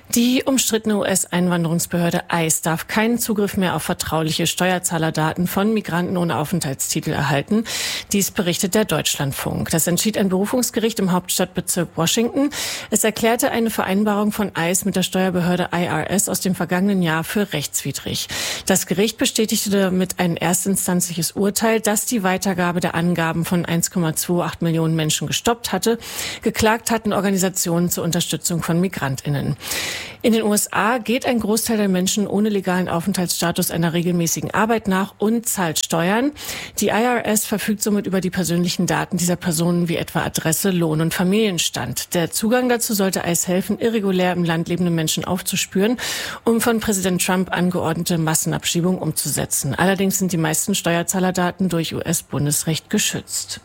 Die umstrittene US-Einwanderungsbehörde ICE darf keinen Zugriff mehr auf vertrauliche Steuerzahlerdaten von Migranten ohne Aufenthaltstitel erhalten. Dies berichtet der Deutschlandfunk. Das entschied ein Berufungsgericht im Hauptstadtbezirk Washington. Es erklärte eine Vereinbarung von ICE mit der Steuerbehörde IRS aus dem vergangenen Jahr für rechtswidrig. Das Gericht bestätigte damit ein erstinstanzliches Urteil, das die Weitergabe der Angaben von 1,28 Millionen Menschen gestoppt hatte. Geklagt hatten Organisationen zur Unterstützung von MigrantInnen. In den USA geht ein Großteil der Menschen ohne legalen Aufenthaltsstatus einer regelmäßigen Arbeit nach und zahlt Steuern. Die IRS verfügt somit über die persönlichen Daten dieser Personen wie etwa Adresse, Lohn und Familienstand. Der Zugang dazu sollte ICE helfen, irregulär im Land lebende Menschen aufzuspüren, um von Präsident Trump angeordnete Massenabschiebungen umzusetzen. Allerdings sind die meisten Steuerzahlerdaten durch US-Bundesrecht geschützt.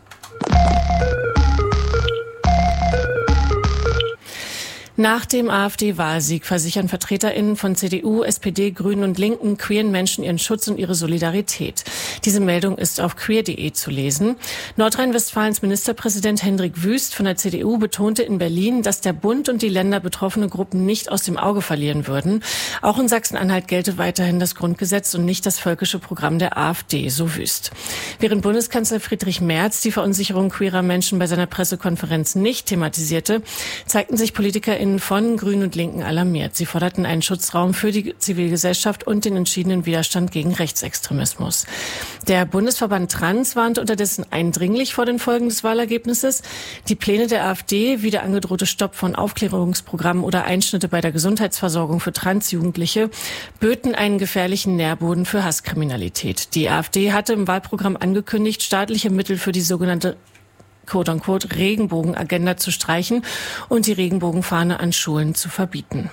Nach dem AfD-Wahlsieg versichern VertreterInnen von CDU, SPD, Grünen und Linken queeren Menschen ihren Schutz und ihre Solidarität. Diese Meldung ist auf queer.de zu lesen. Nordrhein-Westfalens Ministerpräsident Hendrik Wüst von der CDU betonte in Berlin, dass der Bund und die Länder betroffene Gruppen nicht aus dem Auge verlieren würden. Auch in Sachsen-Anhalt gelte weiterhin das Grundgesetz und nicht das völkische Programm der AfD, so Wüst. Während Bundeskanzler Friedrich Merz die Verunsicherung queerer Menschen bei seiner Pressekonferenz nicht thematisierte, zeigten sich PolitikerInnen von Grünen und Linken alarmiert. Sie forderten einen Schutzraum für die Zivilgesellschaft und den entschiedenen Widerstand gegen Rechtsextremismus. Der Bundesverband Trans warnte unterdessen eindringlich vor den Folgen des Wahlergebnisses. Die Pläne der AfD, wie der angedrohte Stopp von Aufklärungsprogrammen oder Einschnitte bei der Gesundheitsversorgung für Transjugendliche, böten einen gefährlichen Nährboden für Hasskriminalität. Die AfD hatte im Wahlprogramm angekündigt, staatliche Mittel für die sogenannte quote-unquote Regenbogenagenda zu streichen und die Regenbogenfahne an Schulen zu verbieten.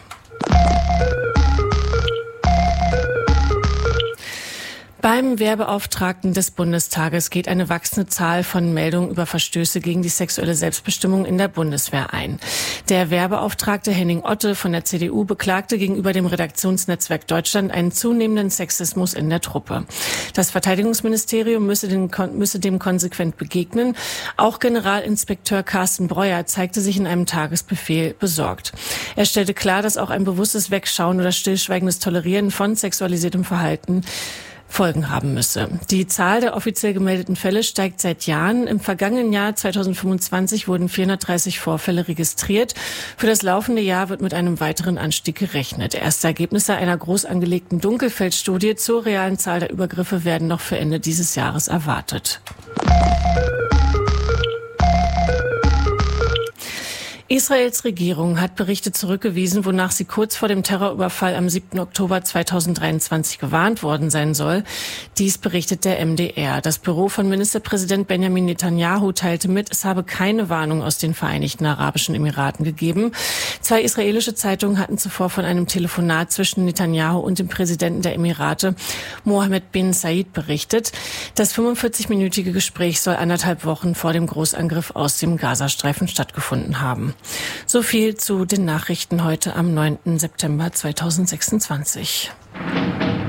Beim Wehrbeauftragten des Bundestages geht eine wachsende Zahl von Meldungen über Verstöße gegen die sexuelle Selbstbestimmung in der Bundeswehr ein. Der Wehrbeauftragte Henning Otte von der CDU beklagte gegenüber dem Redaktionsnetzwerk Deutschland einen zunehmenden Sexismus in der Truppe. Das Verteidigungsministerium müsse dem konsequent begegnen. Auch Generalinspekteur Carsten Breuer zeigte sich in einem Tagesbefehl besorgt. Er stellte klar, dass auch ein bewusstes Wegschauen oder stillschweigendes Tolerieren von sexualisiertem Verhalten Folgen haben müsse. Die Zahl der offiziell gemeldeten Fälle steigt seit Jahren. Im vergangenen Jahr 2025 wurden 430 Vorfälle registriert. Für das laufende Jahr wird mit einem weiteren Anstieg gerechnet. Erste Ergebnisse einer groß angelegten Dunkelfeldstudie zur realen Zahl der Übergriffe werden noch für Ende dieses Jahres erwartet. Israels Regierung hat Berichte zurückgewiesen, wonach sie kurz vor dem Terrorüberfall am 7. Oktober 2023 gewarnt worden sein soll. Dies berichtet der MDR. Das Büro von Ministerpräsident Benjamin Netanyahu teilte mit, es habe keine Warnung aus den Vereinigten Arabischen Emiraten gegeben. 2 israelische Zeitungen hatten zuvor von einem Telefonat zwischen Netanyahu und dem Präsidenten der Emirate, Mohammed bin Zayed, berichtet. Das 45-minütige Gespräch soll 1,5 Wochen vor dem Großangriff aus dem Gazastreifen stattgefunden haben. So viel zu den Nachrichten heute am 9. September 2026.